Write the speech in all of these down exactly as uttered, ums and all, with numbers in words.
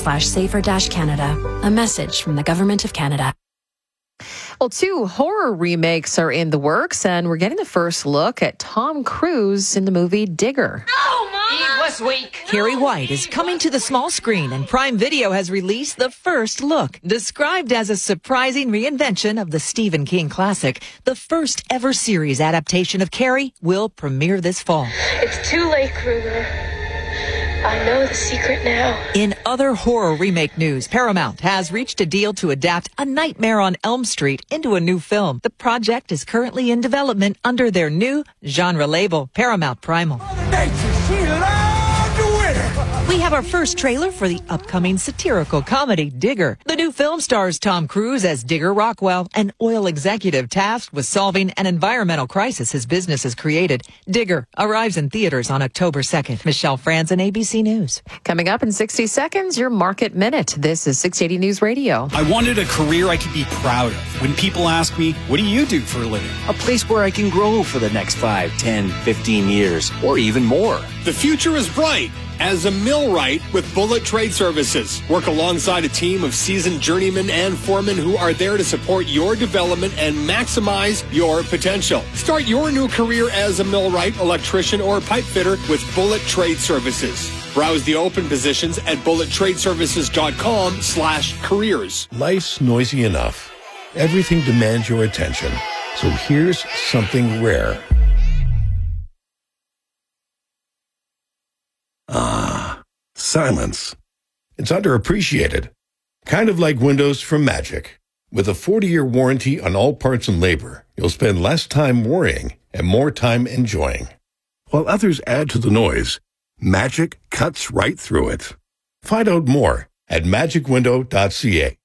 slash safer dash Canada. A message from the Government of Canada. Well, two horror remakes are in the works, and we're getting the first look at Tom Cruise in the movie Digger. No, Mama! He was weak. Carrie White is coming to the small screen, and Prime Video has released the first look. Described as a surprising reinvention of the Stephen King classic, the first ever series adaptation of Carrie will premiere this fall. It's too late, Kruger. I know the secret now. In other horror remake news, Paramount has reached a deal to adapt A Nightmare on Elm Street into a new film. The project is currently in development under their new genre label, Paramount Primal. We have our first trailer for the upcoming satirical comedy Digger. The new film stars Tom Cruise as Digger Rockwell, an oil executive tasked with solving an environmental crisis his business has created. Digger arrives in theaters on October second. Michelle Franzen, A B C News. Coming up in sixty seconds, your Market Minute. This is six eighty News Radio. I wanted a career I could be proud of. When people ask me, what do you do for a living? A place where I can grow for the next five, ten, fifteen years, or even more. The future is bright. As a millwright with Bullet Trade Services. Work alongside a team of seasoned journeymen and foremen who are there to support your development and maximize your potential. Start your new career as a millwright, electrician, or pipe fitter with Bullet Trade Services. Browse the open positions at bullet trade services dot com slash careers. Life's noisy enough. Everything demands your attention. So here's something rare. Ah, silence. It's underappreciated. Kind of like windows from Magic. With a forty-year warranty on all parts and labor, you'll spend less time worrying and more time enjoying. While others add to the noise, Magic cuts right through it. Find out more at magic window dot c a.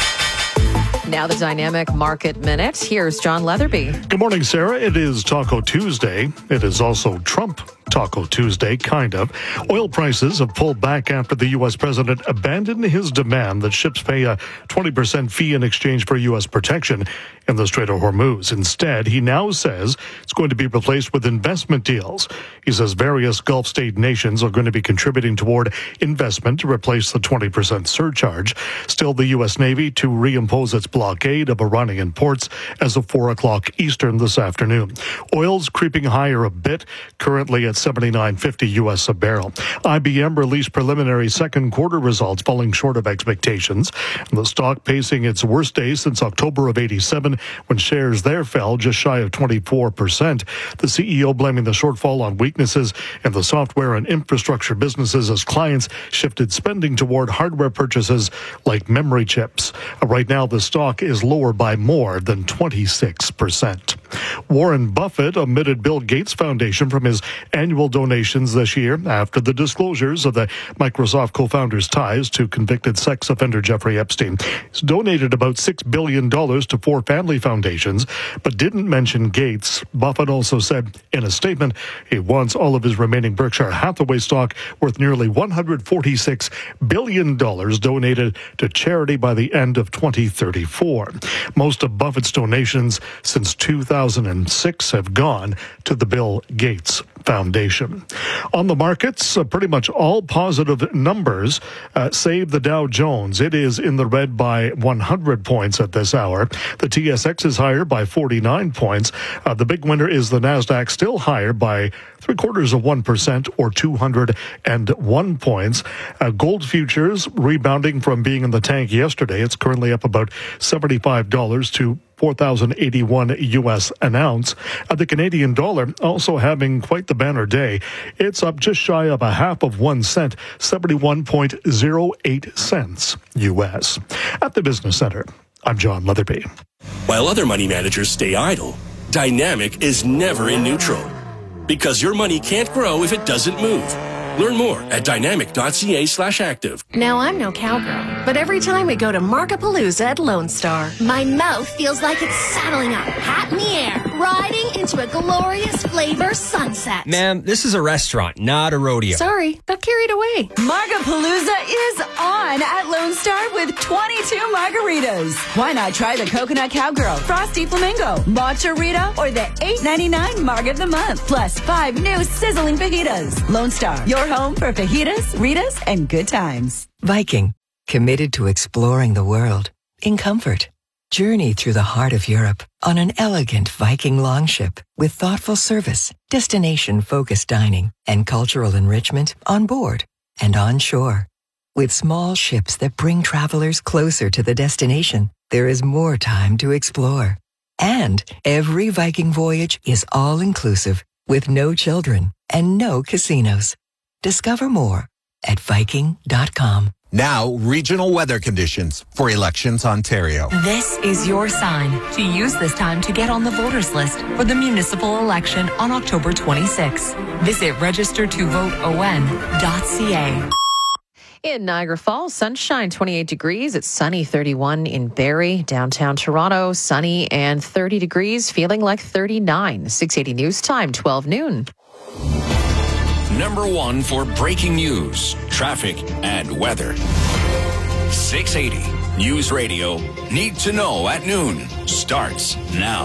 Now the Dynamic Market Minute. Here's John Leatherby. Good morning, Sarah. It is Taco Tuesday. It is also Trump Taco Tuesday, kind of. Oil prices have pulled back after the U S president abandoned his demand that ships pay a twenty percent fee in exchange for U S protection in the Strait of Hormuz. Instead, he now says it's going to be replaced with investment deals. He says various Gulf state nations are going to be contributing toward investment to replace the twenty percent surcharge. Still, the U S Navy to reimpose its blockade of Iranian ports as of four o'clock Eastern this afternoon. Oil's creeping higher a bit, currently at seventy-nine fifty U S a barrel. I B M released preliminary second quarter results falling short of expectations. The stock pacing its worst day since October of eighty-seven, when shares there fell just shy of twenty-four percent. The C E O blaming the shortfall on weaknesses in the software and infrastructure businesses as clients shifted spending toward hardware purchases like memory chips. Right now, the stock is lower by more than twenty-six percent. Warren Buffett omitted Bill Gates Foundation from his annual donations this year after the disclosures of the Microsoft co-founder's ties to convicted sex offender Jeffrey Epstein. He's donated about six billion dollars to four family foundations, but didn't mention Gates. Buffett also said in a statement he wants all of his remaining Berkshire Hathaway stock worth nearly one hundred forty-six billion dollars donated to charity by the end of twenty thirty-four. Most of Buffett's donations since two thousand six have gone to the Bill Gates Foundation. On the markets, uh, pretty much all positive numbers, uh, save the Dow Jones. It is in the red by one hundred points at this hour. The T S X is higher by forty-nine points. Uh, the big winner is the Nasdaq, still higher by three quarters of one percent or two hundred one points. Uh, gold futures rebounding from being in the tank yesterday. It's currently up about seventy-five dollars to four thousand eighty-one U S an ounce. Uh, the Canadian dollar also having quite the banner day. It's up just shy of a half of one cent, seventy-one point zero eight cents U S. At the Business Center, I'm John Leatherby. While other money managers stay idle, Dynamic is never in neutral. Because your money can't grow if it doesn't move. Learn more at dynamic dot c a slash active. Now, I'm no cowgirl, but every time we go to Markapalooza at Lone Star, my mouth feels like it's saddling up, hat in the air, riding into a glorious flavor sunset. Ma'am, this is a restaurant, not a rodeo. Sorry, got carried away. Markapalooza is on at Lone Star with twenty-two margaritas. Why not try the Coconut Cowgirl, Frosty Flamingo, Matcha Rita, or the eight ninety-nine Marg of the Month, plus five new sizzling fajitas. Lone Star, your home for fajitas, Ritas, and good times. Viking, committed to exploring the world in comfort. Journey through the heart of Europe on an elegant Viking longship with thoughtful service, destination-focused dining, and cultural enrichment on board and on shore. With small ships that bring travelers closer to the destination, there is more time to explore. And every Viking voyage is all-inclusive with no children and no casinos. Discover more at Viking dot com. Now, regional weather conditions for Elections Ontario. This is your sign to use this time to get on the voters list for the municipal election on October twenty-sixth. Visit register to vote O N dot C A. In Niagara Falls, sunshine, twenty-eight degrees. It's sunny, thirty-one in Barrie. Downtown Toronto, sunny and thirty degrees, feeling like thirty-nine. six eighty News Time, twelve noon. Number one for breaking news, traffic, and weather. six eighty News Radio. Need to know at noon starts now.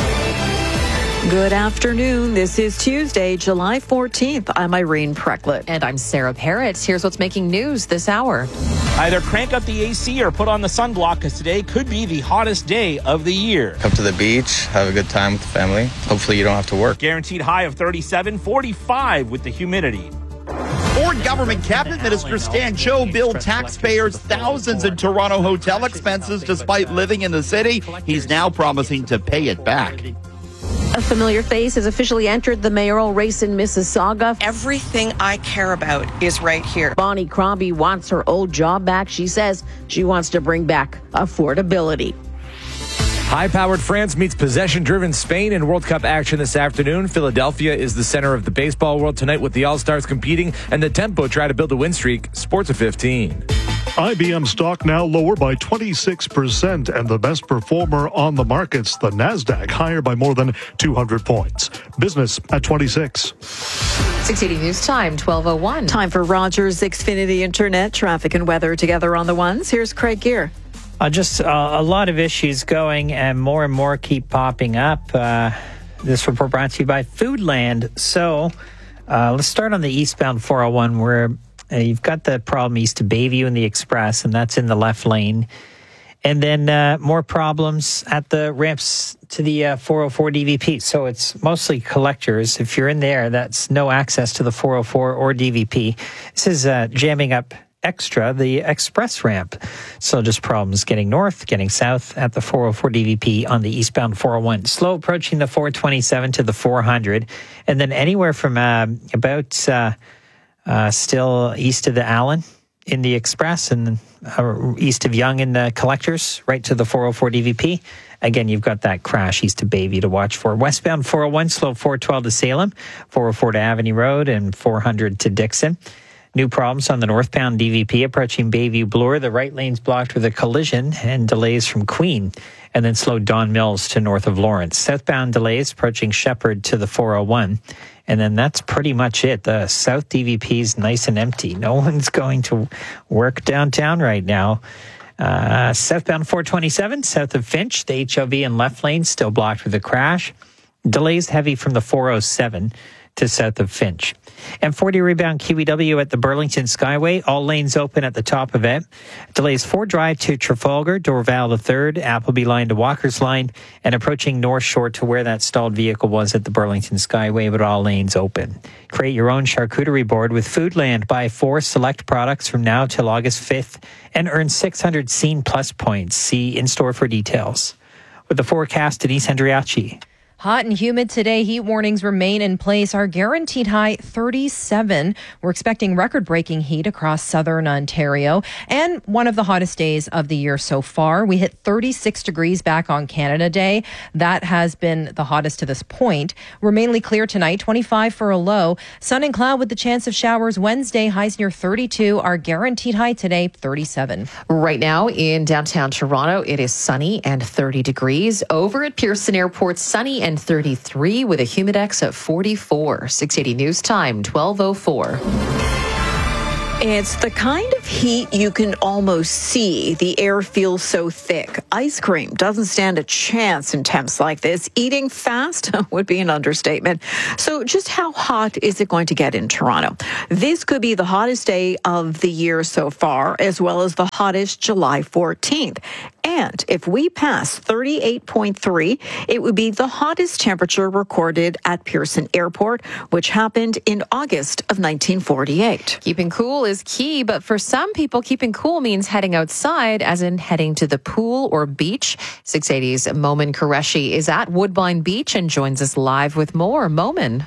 Good afternoon. This is Tuesday, July fourteenth. I'm Irene Precklett. And I'm Sarah Parrott. Here's what's making news this hour. Either crank up the A C or put on the sunblock because today could be the hottest day of the year. Come to the beach, have a good time with the family. Hopefully you don't have to work. Guaranteed high of thirty-seven, forty-five with the humidity. Ford Government Cabinet Minister Stan Cho billed taxpayers thousands in Toronto hotel expenses despite living in the city. He's now promising to pay it back. A familiar face has officially entered the mayoral race in Mississauga. Everything I care about is right here. Bonnie Crombie wants her old job back. She says she wants to bring back affordability. High-powered France meets possession-driven Spain in World Cup action this afternoon. Philadelphia is the center of the baseball world tonight with the All-Stars competing, and the Tempo try to build a win streak. Sports at fifteen. I B M stock now lower by twenty-six percent, and the best performer on the markets, the NASDAQ, higher by more than two hundred points. Business at twenty-six. six eighty News Time, twelve oh one. Time for Rogers Xfinity Internet, traffic and weather together on the ones. Here's Craig Gear. Uh, just uh, a lot of issues going, and more and more keep popping up. Uh, this report brought to you by Foodland. So uh, let's start on the eastbound four oh one, where uh, you've got the problem east of Bayview in the Express, and that's in the left lane. And then uh, more problems at the ramps to the uh, four oh four D V P. So it's mostly collectors. If you're in there, that's no access to the four oh four or D V P. This is uh, jamming up extra the express ramp. So just problems getting north, getting south at the four oh four D V P on the eastbound four oh one. Slow approaching the four twenty-seven to the four hundred. And then anywhere from uh, about uh, uh, still east of the Allen in the express and uh, east of Yonge in the collectors, right to the four oh four D V P. Again, you've got that crash east of Bayview to watch for. Westbound four oh one, slow four twelve to Salem, four oh four to Avenue Road, and four hundred to Dixon. New problems on the northbound D V P approaching Bayview Bloor. The right lane's blocked with a collision and delays from Queen, and then slowed Don Mills to north of Lawrence. Southbound delays approaching Shepherd to the four oh one. And then that's pretty much it. The south D V P's nice and empty. No one's going to work downtown right now. Uh, southbound four twenty-seven, south of Finch, the H O V and left lane still blocked with a crash. Delays heavy from the four oh seven to south of Finch. And forty rebound Q E W at the Burlington Skyway. All lanes open at the top of it. Delays four drive to Trafalgar, Dorval the third, Appleby line to Walker's line, and approaching North Shore to where that stalled vehicle was at the Burlington Skyway, but all lanes open. Create your own charcuterie board with Foodland. Buy four select products from now till August fifth and earn six hundred Scene Plus points. See in-store for details. With the forecast, Denise Andriachi. Hot and humid today. Heat warnings remain in place. Our guaranteed high thirty-seven. We're expecting record-breaking heat across southern Ontario and one of the hottest days of the year so far. We hit thirty-six degrees back on Canada Day. That has been the hottest to this point. We're mainly clear tonight, twenty-five for a low. Sun and cloud with the chance of showers Wednesday. Highs near thirty-two. Our guaranteed high today, thirty-seven. Right now in downtown Toronto, it is sunny and thirty degrees. Over at Pearson Airport, sunny and thirty-three with a humidex at forty-four. six eighty News Time, twelve oh four. It's the kind of heat, you can almost see. The air feels so thick. Ice cream doesn't stand a chance in temps like this. Eating fast would be an understatement. So just how hot is it going to get in Toronto? This could be the hottest day of the year so far, as well as the hottest July fourteenth. And if we pass thirty-eight point three, it would be the hottest temperature recorded at Pearson Airport, which happened in August of nineteen forty-eight. Keeping cool is key, but for some people, keeping cool means heading outside, as in heading to the pool or beach. six eighty's Momin Qureshi is at Woodbine Beach and joins us live with more. Momin.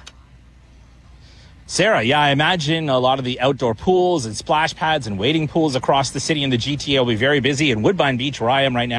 Sarah, yeah, I imagine a lot of the outdoor pools and splash pads and wading pools across the city and the G T A will be very busy. In Woodbine Beach, where I am right now,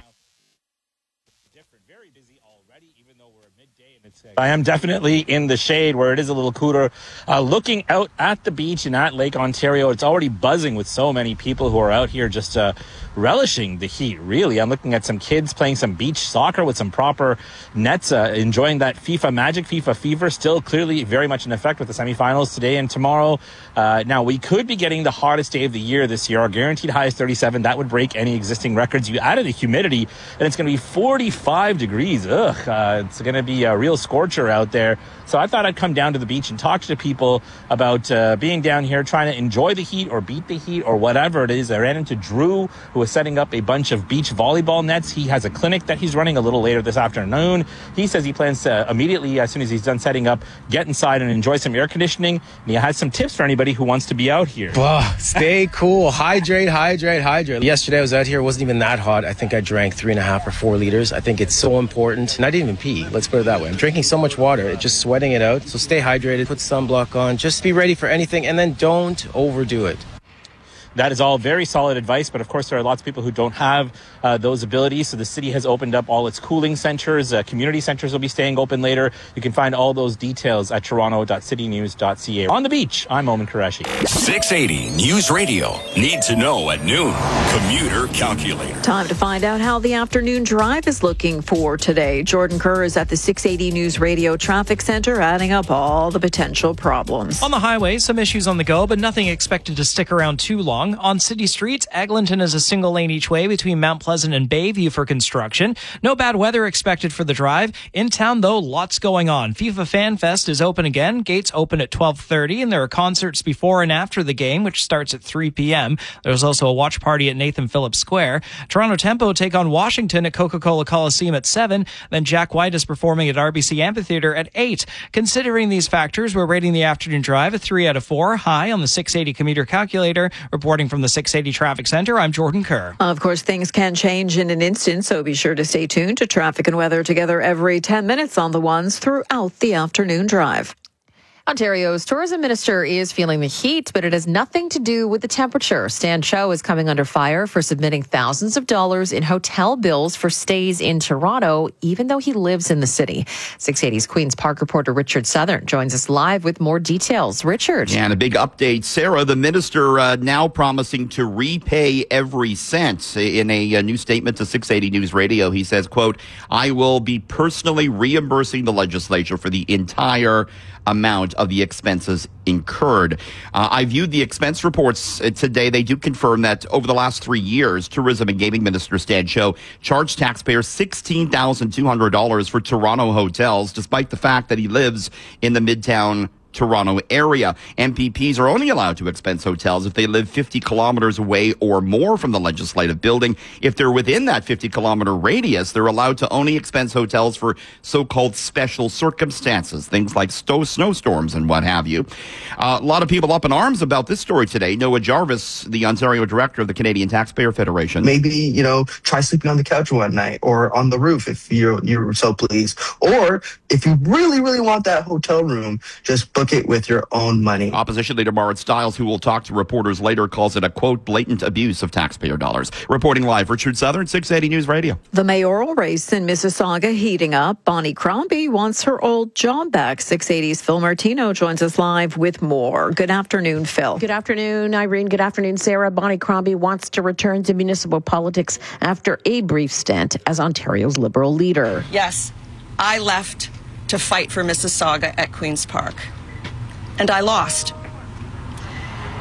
different, very busy already, even though we're at midday. And it's, uh, I am definitely in the shade where it is a little cooler. Uh, looking out at the beach and at Lake Ontario, it's already buzzing with so many people who are out here just uh, relishing the heat, really. I'm looking at some kids playing some beach soccer with some proper nets, uh, enjoying that FIFA magic, FIFA fever, still clearly very much in effect with the semifinals today and tomorrow. Uh, now, we could be getting the hottest day of the year this year. Our guaranteed high is thirty-seven. That would break any existing records. You added the humidity, and it's going to be forty-five degrees. Ugh, uh, it's going to be a real scorcher out there. So I thought I'd come down to the beach and talk to people about uh, being down here, trying to enjoy the heat or beat the heat or whatever it is. I ran into Drew, who was setting up a bunch of beach volleyball nets. He has a clinic that he's running a little later this afternoon. He says he plans to immediately, as soon as he's done setting up, get inside and enjoy some air conditioning. And he has some tips for anybody who wants to be out here. Oh, stay cool. Hydrate, hydrate, hydrate. Yesterday I was out here. It wasn't even that hot. I think I drank three and a half or four liters. I think it's so important. And I didn't even pee. Let's put it that way. I'm drinking so much water. It's just sweating it out. So stay hydrated. Put sunblock on. Just be ready for anything. And then don't overdo it. That is all very solid advice, but of course there are lots of people who don't have uh, those abilities. So the city has opened up all its cooling centers. Uh, community centers will be staying open later. You can find all those details at toronto dot city news dot c a. On the beach, I'm Momin Qureshi. six eighty News Radio. Need to know at noon. Commuter Calculator. Time to find out how the afternoon drive is looking for today. Jordan Kerr is at the six eighty News Radio Traffic Center, adding up all the potential problems. On the highway, some issues on the go, but nothing expected to stick around too long. On city streets, Eglinton is a single lane each way between Mount Pleasant and Bayview for construction. No bad weather expected for the drive. In town, though, lots going on. FIFA Fan Fest is open again. Gates open at twelve thirty, and there are concerts before and after the game, which starts at three p.m. There's also a watch party at Nathan Phillips Square. Toronto Tempo take on Washington at Coca-Cola Coliseum at seven. Then Jack White is performing at R B C Amphitheatre at eight. Considering these factors, we're rating the afternoon drive a three out of four. High on the six eighty commuter calculator. Reporting from the six eighty Traffic Center, I'm Jordan Kerr. Of course, things can change in an instant, so be sure to stay tuned to traffic and weather together every ten minutes on the ones throughout the afternoon drive. Ontario's tourism minister is feeling the heat, but it has nothing to do with the temperature. Stan Cho is coming under fire for submitting thousands of dollars in hotel bills for stays in Toronto, even though he lives in the city. six eighty's Queen's Park reporter Richard Southern joins us live with more details. Richard. And a big update, Sarah, the minister uh, now promising to repay every cent. In a, a new statement to six eighty News Radio, he says, quote, I will be personally reimbursing the legislature for the entire amount of the expenses incurred. Uh, I viewed the expense reports today. They do confirm that over the last three years, Tourism and Gaming Minister Stan Cho charged taxpayers sixteen thousand two hundred dollars for Toronto hotels, despite the fact that he lives in the Midtown Toronto area. M P Ps are only allowed to expense hotels if they live fifty kilometers away or more from the legislative building. If they're within that fifty kilometer radius, they're allowed to only expense hotels for so-called special circumstances, things like sto- snowstorms and what have you. Uh, a lot of people up in arms about this story today. Noah Jarvis, the Ontario director of the Canadian Taxpayer Federation. Maybe, you know, try sleeping on the couch one night or on the roof if you're, you're so pleased. Or if you really, really want that hotel room, just book it with your own money. Opposition leader Marit Stiles, who will talk to reporters later, calls it a, quote, blatant abuse of taxpayer dollars. Reporting live, Richard Southern, six eighty News Radio. The mayoral race in Mississauga heating up. Bonnie Crombie wants her old job back. six eighty's Phil Martino joins us live with more. Good afternoon, Phil. Good afternoon, Irene. Good afternoon, Sarah. Bonnie Crombie wants to return to municipal politics after a brief stint as Ontario's Liberal leader. Yes, I left to fight for Mississauga at Queen's Park. And I lost.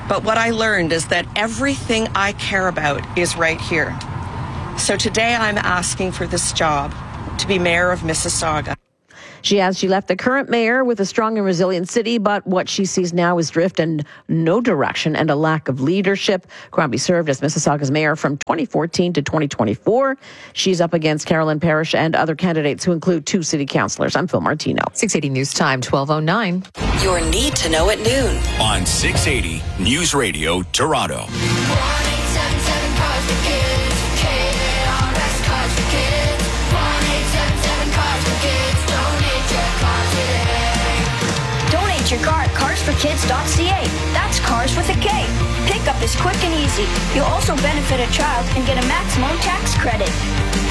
But what I learned is that everything I care about is right here. So today I'm asking for this job to be mayor of Mississauga. She adds she left the current mayor with a strong and resilient city, but what she sees now is drift and no direction and a lack of leadership. Crombie served as Mississauga's mayor from twenty fourteen to twenty twenty-four. She's up against Carolyn Parrish and other candidates who include two city councillors. I'm Phil Martino. six eighty News Time, twelve oh nine. Your need to know at noon. On six eighty News Radio Toronto. Your car at cars for kids dot c a. That's cars with a K. Pickup is quick and easy. You'll also benefit a child and get a maximum tax credit.